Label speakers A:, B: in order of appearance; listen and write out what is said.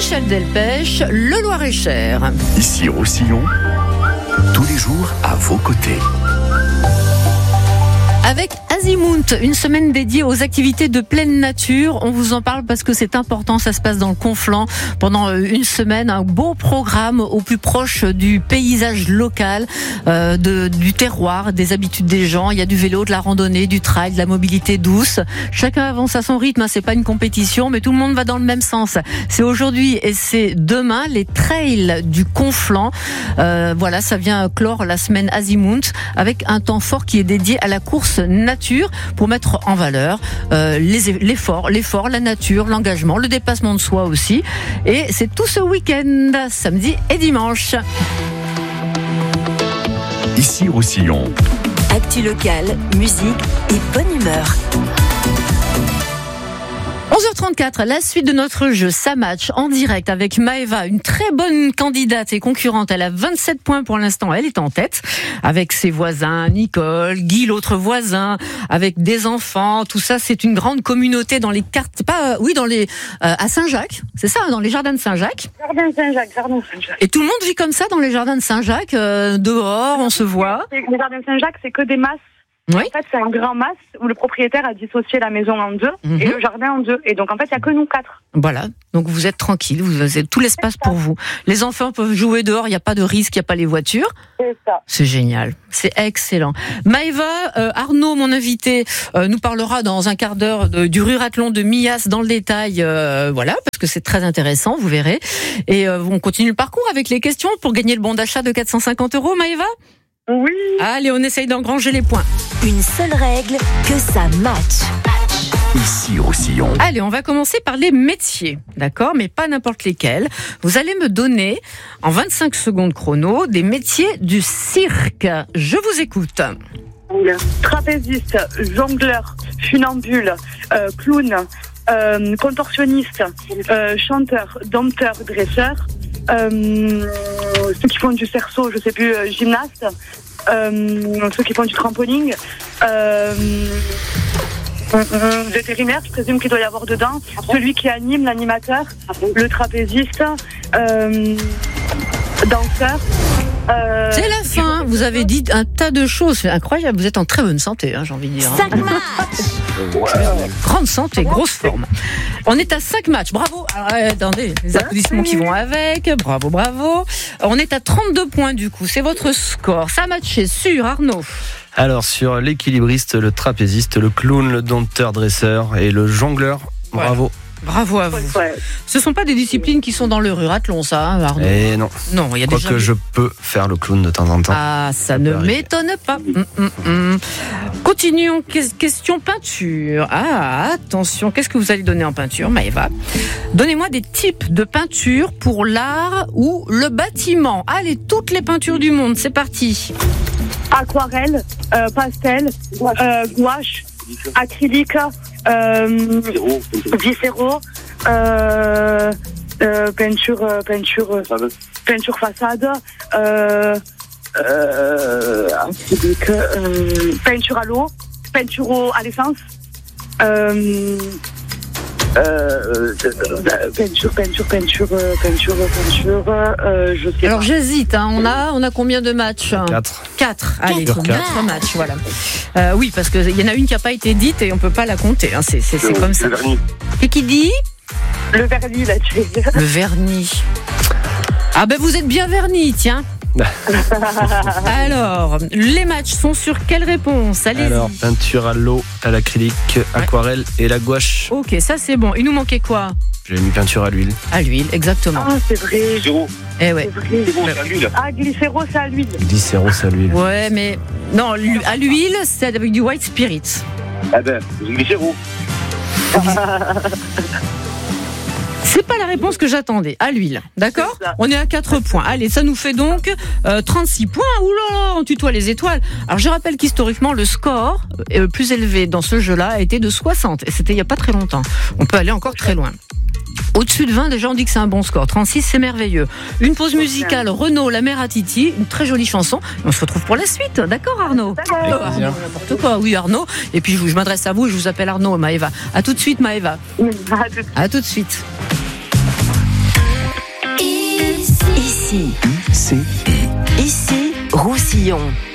A: Michel Delpech, le Loir-et-Cher.
B: Ici Roussillon, tous les jours à vos côtés.
A: Avec Azimunt, une semaine dédiée aux activités de pleine nature. On vous en parle parce que c'est important, ça se passe dans le Conflent pendant une semaine. Un beau programme au plus proche du paysage local, du terroir, des habitudes des gens. Il y a du vélo, de la randonnée, du trail, de la mobilité douce. Chacun avance à son rythme, c'est pas une compétition, mais tout le monde va dans le même sens. C'est aujourd'hui et c'est demain les trails du Conflent. Voilà, ça vient clore la semaine Azimunt avec un temps fort qui est dédié à la course nature pour mettre en valeur l'effort, la nature, l'engagement, le dépassement de soi aussi. Et c'est tout ce week-end, samedi et dimanche.
B: Ici Roussillon.
C: Actu locale, musique et bonne humeur.
A: 11h34, la suite de notre jeu, ça match en direct avec Maëva, une très bonne candidate et concurrente. Elle a 27 points pour l'instant, elle est en tête avec ses voisins, Nicole, Guy, l'autre voisin, avec des enfants, tout ça, c'est une grande communauté dans les cartes, à Saint-Jacques, c'est ça, dans les jardins de Saint-Jacques.
D: Jardin Saint-Jacques.
A: Et tout le monde vit comme ça dans les jardins de Saint-Jacques, dehors, on se voit.
D: Les jardins Saint-Jacques, c'est que des masses.
A: Oui.
D: En fait, c'est un grand mas où le propriétaire a dissocié la maison en deux et le jardin en deux. Et donc, en fait, il n'y a que nous 4.
A: Voilà. Donc, vous êtes tranquille. Vous avez tout l'espace pour vous. Les enfants peuvent jouer dehors. Il n'y a pas de risque. Il n'y a pas les voitures.
D: C'est ça.
A: C'est génial. C'est excellent. Maëva, Arnaud, mon invité, nous parlera dans un quart d'heure du Rurathlon de Millas dans le détail. Voilà, parce que c'est très intéressant. Vous verrez. Et on continue le parcours avec les questions pour gagner le bon d'achat de 450 €, Maëva?
D: Oui.
A: Allez, on essaye d'engranger les points.
C: Une seule règle, que ça match.
B: Ici Roussillon.
A: Allez, on va commencer par les métiers, d'accord, mais pas n'importe lesquels. Vous allez me donner, en 25 secondes chrono, des métiers du cirque. Je vous écoute.
D: Trapéziste, jongleur, funambule, clown, contorsionniste, chanteur, dompteur, dresseur, ceux qui font du cerceau, je sais plus, gymnaste, ceux qui font du trampoline, vétérinaire, je présume qu'il doit y avoir dedans, celui qui anime, l'animateur, le trapéziste, danseur.
A: C'est la fin, vous avez dit un tas de choses, c'est incroyable, vous êtes en très bonne santé, j'ai envie de dire.
C: 5 matchs.
A: Grande santé, grosse forme. On est à 5 matchs, bravo. Alors, attendez, les applaudissements qui vont avec, bravo. On est à 32 points du coup, c'est votre score. Ça a matché sur Arnaud.
E: Alors sur l'équilibriste, le trapéziste, le clown, le dompteur dresseur et le jongleur, bravo.
A: Bravo à vous. Ouais. Ce ne sont pas des disciplines qui sont dans le Rurathlon, ça, Arnaud?
E: Eh non.
A: Non, il y a déjà.
E: Quoique je peux faire le clown de temps en temps.
A: Ah, ça ne m'étonne pas. Continuons. Question peinture. Ah, attention. Qu'est-ce que vous allez donner en peinture, Maëva? Donnez-moi des types de peinture pour l'art ou le bâtiment. Allez, toutes les peintures du monde. C'est parti.
D: Aquarelle, pastel, gouache, acrylique, viscéraux, peinture façade, acrylique, peinture à l'eau, peinture à l'essence, peinture, je sais
A: Alors
D: pas.
A: j'hésite, on a combien de matchs? 4. Allez, 4 matchs, voilà. Oui, parce qu'il y en a une qui n'a pas été dite et on ne peut pas la compter, c'est comme ça.
F: Le vernis.
A: Et qui dit?
D: Le vernis, là, tu veux dire.
A: Le vernis. Ah ben vous êtes bien vernis, tiens. Alors, les matchs sont sur quelle réponse? Allez-y.
E: Alors, peinture à l'eau, à l'acrylique, aquarelle et la gouache.
A: Ok, ça c'est bon. Il nous manquait quoi?
E: J'ai mis peinture à l'huile.
A: À l'huile, exactement.
D: Ah, c'est vrai.
F: Glycéro.
A: Eh ouais.
D: C'est
F: bon, c'est à l'huile.
D: Ah, glycéro, c'est à l'huile.
E: Glycéro, c'est à l'huile.
A: Ouais, mais non, à l'huile, c'est avec du white spirit.
F: Ah ben, c'est glycéro.
A: C'est pas la réponse que j'attendais. À l'huile, d'accord? On est à 4 points. Allez, ça nous fait donc 36 points. Ouh là là, on tutoie les étoiles. Alors, je rappelle qu'historiquement, le score plus élevé dans ce jeu-là a été de 60. Et c'était il y a pas très longtemps. On peut aller encore très loin. Au-dessus de 20, déjà, on dit que c'est un bon score. 36, c'est merveilleux. Une pause musicale, Renaud, La Mère à Titi, une très jolie chanson. On se retrouve pour la suite. D'accord, Arnaud? N'importe quoi, oui, Arnaud. Et puis, je m'adresse à vous et je vous appelle Arnaud, Maëva. À tout de suite, Maëva. À tout de suite.
C: Ici.
B: ICI.
C: Ici, Roussillon.